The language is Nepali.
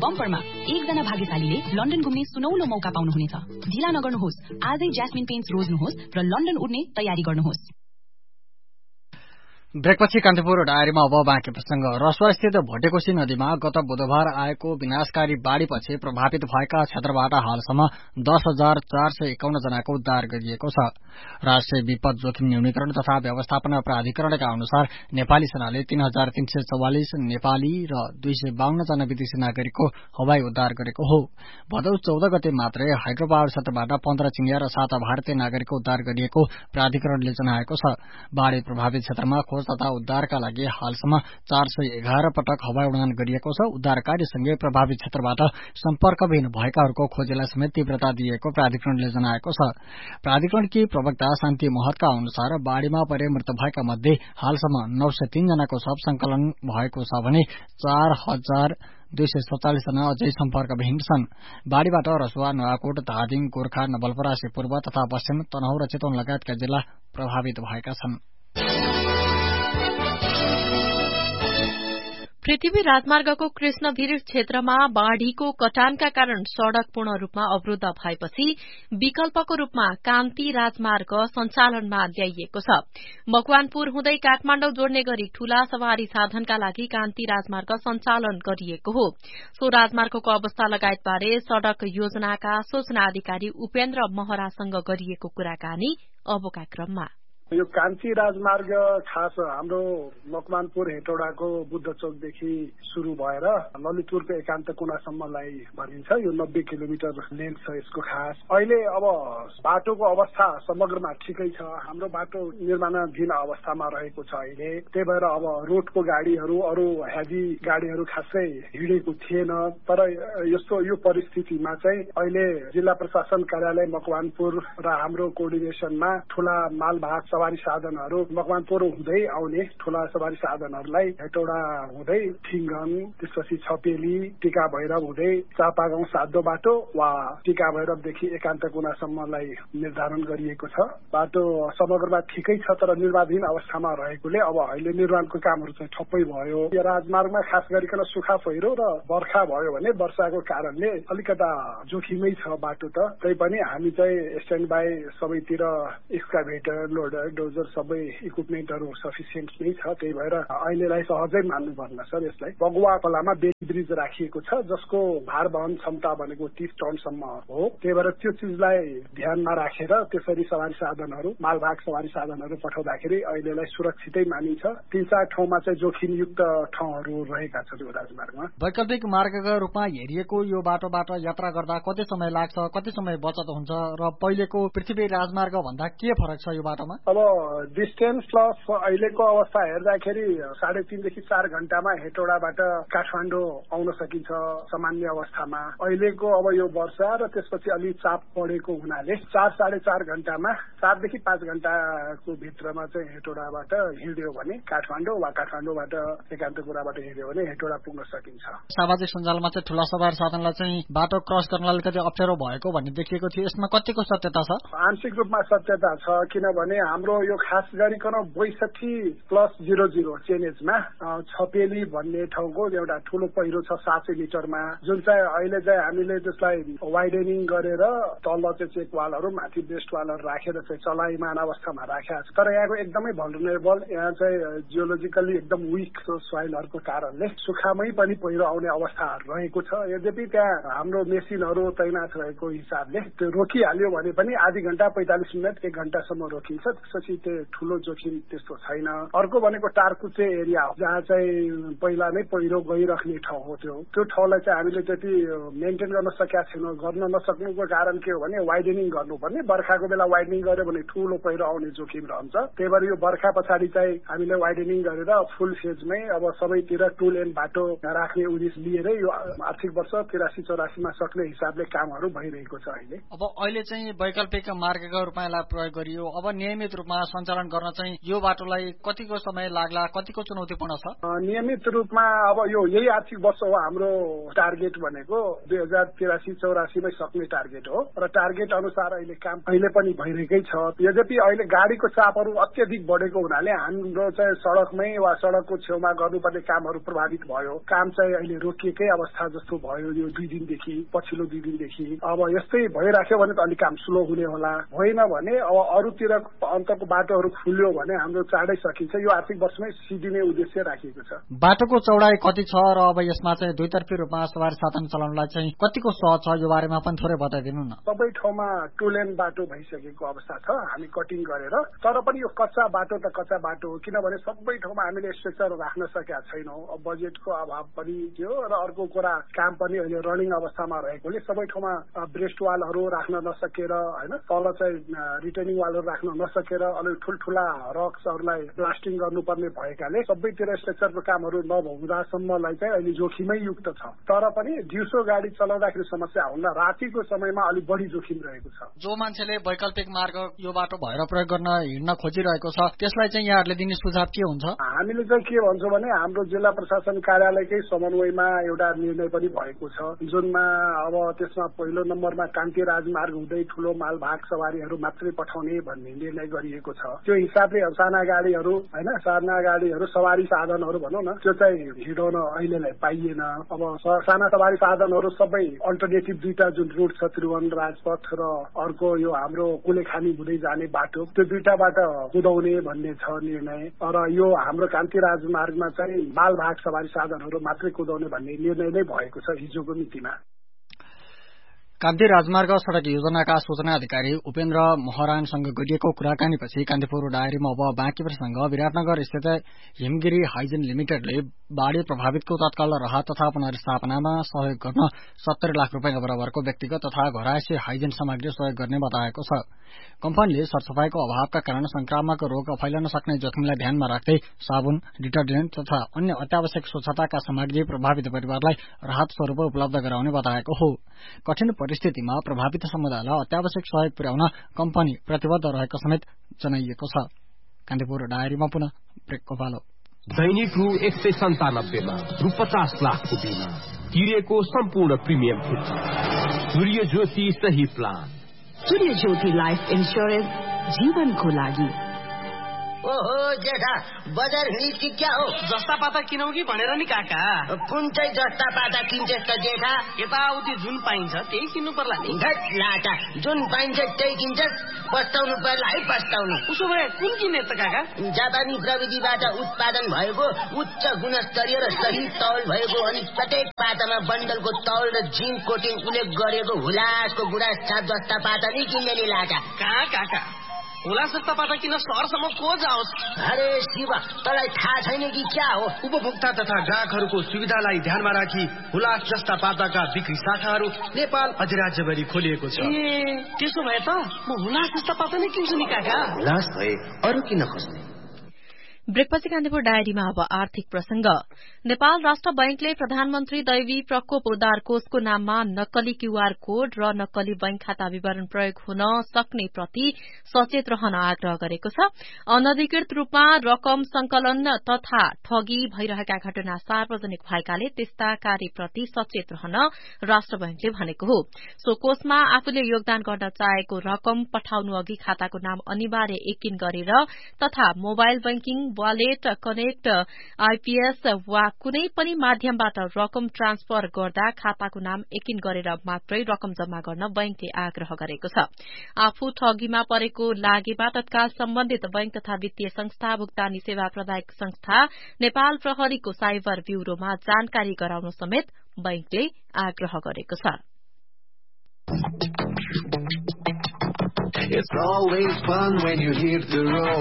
बम्परमा 1 जना भाग्यशालीले लन्डन घुम्ने सुनौलो मौका पाउनुहुनेछ। ढिला नगर्नुहोस्, आजै ज्यास्मिन पेन्ट्स रोज्नुहोस् र लन्डन उड्ने तयारी गर्नुहोस्। ब्रेकपछि कान्तिपुर डायरीमा अब बाँकी प्रसंग। रसुवास्थित भोटेकोशी नदीमा गत बुधबार आएको विनाशकारी बाढ़ीपछि प्रभावित भएका क्षेत्रबाट हालसम्म 10,451 जनाको उद्धार गरिएको छ। राष्ट्रिय विपद जोखिम न्यूनीकरण तथा व्यवस्थापन प्राधिकरणका अनुसार नेपाली सेनाले 3,344 नेपाली र 252 जना विदेशी नागरिकको हवाई उद्धार गरेको हो। भदौ 14 गते मात्रै हाइड्रोपावर क्षेत्रबाट 15 चिनिया र 7 भारतीय नागरिकको उद्धार गरिएको प्राधिकरणले जनाएको छ। बाढ़ी प्रभावित क्षेत्रमा खोज तथा उद्धारका लागि हालसम्म 411 पटक हवाई उडान गरिएको छ। उद्धार कार्यसँगै प्रभावित क्षेत्रबाट सम्पर्कविहीन भएकाहरूको खोजीलाई समेत तीव्रता दिएको प्राधिकरणले जनाएको छ। प्राधिकरणकी प्रवक्ता शान्ति महतका अनुसार बाढ़ीमा परे मृत्यु भएका मध्ये हालसम्म 903 जनाको शव संकलन भएको छ भने 4,247 जना अझै सम्पर्कविहीन छन्। बाढ़ीबाट रसुवा, नुवाकोट, धादिङ, गोर्खा, नवलपरासी पूर्व तथा पश्चिम, तनहुँ र चितवन लगायतका जिल्ला प्रभावित भएका छन्। पृथ्वी राजमार्गको कृष्णभिर क्षेत्रमा बाढ़ीको कटानका कारण सड़क पूर्ण रूपमा अवरूद्ध भएपछि विकल्पको रूपमा कान्ति राजमार्ग सञ्चालनमा ल्याइएको छ। मकवानपुर हुँदै काठमाण्डौ जोड्ने गरी ठूला सवारी साधनका लागि कान्ति राजमार्ग सञ्चालन गरिएको हो। सो राजमार्गको अवस्था लगायतबारे सड़क योजनाका सूचना अधिकारी उपेन्द्र महरासँग गरिएको कुराकानी अबका क्रममा। यो कान्ति राजमार्ग खास हाम्रो मकवानपुर हेटौडाको बुद्ध चौकदेखि शुरू भएर ललितपुरको एकान्त कुनासम्मलाई भनिन्छ। यो 90 किलोमिटर लेन्थ छ यसको खास। अहिले अब बाटोको अवस्था समग्रमा ठिकै छ। हाम्रो बाटो निर्माणाधीन अवस्थामा रहेको छ अहिले। त्यही भएर अब रोडको गाडीहरू, अरू हेभी गाडीहरू खासै हिँडेको थिएन। तर यो परिस्थितिमा चाहिँ अहिले जिल्ला प्रशासन कार्यालय मकवानपुर र हाम्रो कोअर्डिनेसनमा ठूला मालवाहक सवारी साधनहरू मकवानपुर हुँदै आउने ठूला सवारी साधनहरूलाई हेटौडा हुँदै ठिङ्गन, त्यसपछि छपेली, टिका भैरव हुँदै चापागाउँ साधो बाटो वा टिका भैरवदेखि एकान्त कुनासम्मलाई निर्धारण गरिएको छ। बाटो समग्रमा ठिकै छ तर निर्माणाधीन अवस्थामा रहेकोले अब अहिले निर्माणको कामहरू चाहिँ ठप्पै भयो। यो राजमार्गमा खास गरिकन सुखा पहिरो र बर्खा भयो भने वर्षाको कारणले अलिकता जोखिमै छ बाटो त। तैपनि हामी चाहिँ स्ट्यान्ड बाई सबैतिर एक्सकाभेटर, लोडर, डोजर सबै इक्विपमेन्टहरू सफिसियन्ट नै छ। त्यही भएर अहिलेलाई सहजै मान्नुपर्न सर। यसलाई बगुवा खोलामा बेली ब्रिज राखिएको छ जसको भार वहन क्षमता भनेको 30 टनसम्म हो। त्यही भएर त्यो चिजलाई ध्यानमा राखेर त्यसरी सवारी साधनहरू, मालवाहक सवारी साधनहरू पठाउँदाखेरि अहिलेलाई सुरक्षितै मानिन्छ। 3-4 ठाउँमा चाहिँ जोखिमयुक्त ठाउँहरू रहेका छन् यो राजमार्गमा। वैकल्पिक मार्गका रूपमा हेरिएको यो बाटोबाट यात्रा गर्दा कति समय लाग्छ, कति समय बचत हुन्छ र पहिलेको पृथ्वी राजमार्ग भन्दा के फरक छ यो बाटोमा? अब डिस्टेन्स प्लस अहिलेको अवस्था हेर्दाखेरि 3.5 देखि 4 घण्टामा हेटौडाबाट काठमाडौँ आउन सकिन्छ सामान्य अवस्थामा। अहिलेको अब यो वर्षा र त्यसपछि अलि चाप परेको हुनाले 4-4.5 घण्टामा 4 देखि 5 घण्टाको भित्रमा चाहिँ हेटौडाबाट हिँड्यो भने काठमाडौँ वा काठमाडौँबाट एकान्त कुराबाट हिँड्यो भने हेटौडा पुग्न सकिन्छ। सामाजिक सञ्जालमा चाहिँ ठूला सवारी साधनलाई चाहिँ बाटो क्रस गर्न अलिकति अप्ठ्यारो भएको भन्ने देखिएको थियो। यसमा कतिको सत्यता छ? आंशिक रूपमा सत्यता छ। किनभने हाम्रो यो खास गरिकन 62+00 चेनेजमा छपेली भन्ने ठाउँको एउटा ठूलो पहिरो छ 700 मिटरमा, जुन चाहिँ अहिले चाहिँ हामीले त्यसलाई वाइडेनिङ गरेर तल चाहिँ चेक वालहरू, माथि बेस्ट वालहरू राखेर चाहिँ चलायमान अवस्थामा राखेका छ। तर यहाँको एकदमै भल्नरेबल, यहाँ चाहिँ जियोलोजिकली एकदम विक सोइलहरूको कारणले सुखामै पनि पहिरो आउने अवस्थाहरू रहेको छ। यद्यपि त्यहाँ हाम्रो मेसिनहरू तैनात रहेको हिसाबले त्यो रोकिहाल्यो भने पनि आधी घण्टा 45 मिनट 1 घण्टासम्म रोकिन्छ। त्यसपछि त्यो ठूलो जोखिम त्यस्तो छैन। अर्को भनेको टारकुचे एरिया हो जहाँ चाहिँ पहिला नै पहिरो गइराख्ने ठाउँ हो। त्यो ठाउँलाई चाहिँ हामीले त्यति मेन्टेन गर्न सकेका छैनौँ। गर्न नसक्नुको कारण के हो भने वाइडेनिङ गर्नुपर्ने। बर्खाको बेला वाइडेनिङ गर्यो भने ठूलो पहिरो आउने जोखिम रहन्छ। त्यही भएर यो बर्खा पछाडि चाहिँ हामीले वाइडेनिङ गरेर फुल फेजमै अब सबैतिर टुल एन्ड बाटो राख्ने उद्देश्य लिएरै यो आर्थिक वर्ष 83-84 मा सक्ने हिसाबले कामहरू भइरहेको छ अहिले। अब अहिले चाहिँ वैकल्पिक मार्गका रूपमा यसलाई प्रयोग गरियो। अब नियमित रूपमा सञ्चालन गर्न चाहिँ यो बाटोलाई कतिको समय लाग्ला, कतिको चुनौतीपूर्ण छ? नियमित रूपमा अब यही आर्थिक वर्ष हो हाम्रो टार्गेट भनेको 2083-84 मै सक्ने टार्गेट हो र टार्गेट अनुसार अहिले काम अहिले पनि भइरहेकै छ। यद्यपि अहिले गाडीको चापहरू अत्यधिक बढेको हुनाले हाम्रो चाहिँ सड़कमै वा सड़कको छेउमा गर्नुपर्ने कामहरू प्रभावित भयो। काम चाहिँ अहिले रोकिएकै अवस्था जस्तो भयो यो 2 दिनदेखि, पछिल्लो 2 दिनदेखि। अब यस्तै भइराख्यो भने त अलिक काम स्लो हुने होला, होइन भने अब अरूतिर अन्तको बाटोहरू खुल्यो भने हाम्रो चाँडै सकिन्छ। यो आर्थिक वर्षमै सिद्धिने उद्देश्य राखिएको छ। बाटोको चौडाई कति छ र अब यसमा चाहिँ दुईतर्फी रूपमा सवारी साधन चलाउनलाई चाहिँ कतिको सहज छ, यो बारेमा पनि थोरै बताइदिनु न। सबै ठाउँमा 2 लेन बाटो भइसकेको अवस्था छ, हामी कटिङ गरेर। तर पनि यो कच्चा बाटो त कच्चा बाटो हो, किनभने सबै ठाउँमा हामीले स्ट्रक्चर राख्न सकेका छैनौँ। अब बजेटको अभाव पनि थियो र अर्को कुरा काम पनि अहिले रनिङ अवस्थामा रहेकोले सबै ठाउँमा ब्रेस्ट वालहरू राख्न नसकेर, होइन, तल चाहिँ रिटर्निङ वालहरू राख्न नसकेर अलि ठुल्ठुला रक्सहरूलाई ब्लास्टिङ गर्नुपर्ने भएकाले सबैतिर स्ट्रक्चरको कामहरू नहुँदासम्मलाई चाहिँ अहिले जोखिमै युक्त छ। तर पनि दिउँसो गाडी चलाउँदाखेरि समस्या हुँदा रातिको समयमा अलिक बढी जोखिम रहेको छ। जो मान्छेले वैकल्पिक मार्ग यो बाटो भएर प्रयोग गर्न हिँड्न खोजिरहेको छ त्यसलाई चाहिँ यहाँहरूले दिने सुझाव के हुन्छ? हामीले चाहिँ के भन्छौँ भने हाम्रो जिल्ला प्रशासन कार्यालयकै समन्वयमा एउटा निर्णय पनि भएको छ, जुनमा अब त्यसमा पहिलो नम्बरमा कान्ति राजमार्ग हुँदै ठूलो मालवाहक सवारीहरू मात्रै पठाउने भन्ने निर्णय गरिएको छ। त्यो हिसाबले साना गाडीहरू, होइन, साना गाडीहरू सवारी साधनहरू भनौँ न, त्यो चाहिँ हिँडाउन अहिलेलाई पाइएन। अब साना सवारी साधनहरू सबै अल्टरनेटिभ 2टा जुन रुट छ, त्रिभुवन राजपथ र अर्को यो हाम्रो कुलेखानी हुँदै जाने बाटो, त्यो 2टाबाट कुदाउने भन्ने छ निर्णय। र यो हाम्रो कान्ति राजमार्गमा चाहिँ मालवाहक सवारी साधनहरू मात्रै कुदाउने भन्ने निर्णय नै भएको छ हिजोको मितिमा। कान्ति राजमार्ग सड़क योजनाका सूचना अधिकारी उपेन्द्र महरानसँग गरिएको कुराकानीपछि कान्तिपुर डायरीमा अब बाँकी प्रसंग। विराटनगर स्थित हिमगिरी हाइजिन लिमिटेडले बाढ़ी प्रभावितको तत्काल राहत तथा पुनर्स्थापनामा सहयोग गर्न 70 लाख रुपियाँ बराबरको व्यक्तिगत तथा घरायसी हाइजिन सामग्री सहयोग गर्ने बताएको छ। कम्पनीले सरसफाईको अभावका कारण संक्रामक रोग फैलन सक्ने जोखिमलाई ध्यानमा राख्दै साबुन, डिटर्जेन्ट तथा अन्य अत्यावश्यक स्वच्छताका सामग्री प्रभावित परिवारलाई राहत स्वरूप उपलब्ध गराउने बताएको हो। कठिन परिस्थितिमा प्रभावित समुदायलाई अत्यावश्यक सहयोग पुर्याउन कम्पनी प्रतिबद्ध रहेको समेत जनाइएको छ। कान्तिपुर डायरीमा पुनः ब्रेकको पालो। दैनिक रु 197 मा रु 50 लाखको बिमा तिरेको सम्पूर्ण प्रिमियम फिर्ता। सूर्य ज्योति सही प्लान। सूर्य ज्योति लाइफ इन्स्योरेन्स जीवनको लागि। ओहो जेठा, बजार हिँडी कि क्या हो? जस्ता पाता किनौ कि भनेर नि काका। कुन चाहिँ जस्ता पाता किन्छस् त जेठा? यताउति जुन पाइन्छ त्यही किन्नु पर्ला नि। धत लाटा, जुन पाइन्छ त्यही किन्छस्? पस्ताउनु पर्ला है पस्ताउनु। उसो भए कुन किने त काका? जापानी प्रविधिबाट उत्पादन भएको उच्च गुणस्तरीय र सही तौल भएको अनि प्रत्येक पातामा बन्डलको तौल र जिङ्क कोटिङ उल्लेख गरेको हुलासको गुडास छाप जस्ता पाता नि किन्ने नि लाटा। कहाँ काका, हुलास जस्ता पाता किन सहरसम्म को जाओस्? अरे शिव, तँलाई थाहा छैन कि क्या हो? उपभोक्ता तथा ग्राहकहरूको सुविधालाई ध्यानमा राखी हुलास जस्ता पाताका बिक्री शाखाहरू नेपाल अधिराज्यभरि खोलिएको छ। ए, त्यसो भए त म हुलास जस्ता पाता नै किन्छु नि काका। हुलास भए अरू किन खोज्ने? ब्रेकपछि कान्तिपुर डायरीमा अब आर्थिक प्रसंग। नेपाल राष्ट्र बैंकले प्रधानमन्त्री दैवी प्रकोप उद्धार कोषको नाममा नक्कली क्यूआर कोड र नक्कली बैंक खाता विवरण प्रयोग हुन सक्ने प्रति सचेत रहन आग्रह गरेको छ। अनधिकृत रूपमा रकम संकलन तथा ठगी भइरहेका घटना सार्वजनिक भएकाले त्यस्ता कार्यप्रति सचेत रहन राष्ट्र बैंकले भनेको हो। सो कोषमा आफूले योगदान गर्न चाहेको रकम पठाउनु अघि खाताको नाम अनिवार्य यकिन गरेर तथा mobile banking, wallet, connect, IPS वा कुनै पनि माध्यमबाट रकम ट्रान्सफर गर्दा खाताको नाम यकिन गरेर मात्रै रकम जम्मा गर्न बैंकले आग्रह गरेको छ। आफू ठगीमा परेको लागेमा तत्काल सम्बन्धित बैंक तथा वित्तीय संस्था, भुक्तानी सेवा प्रदायक संस्था, नेपाल प्रहरीको साइबर ब्यूरोमा जानकारी गराउन समेत बैंकले आग्रह गरेको छ। It's always fun when you hit the road.